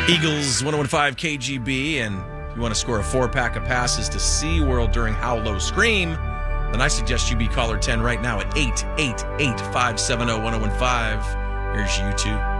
Eagles 1015 KGB, and if you want to score a 4-pack of passes to SeaWorld during Howl Low Scream, then I suggest you be caller 10 right now at 888-570-1015. Here's you two.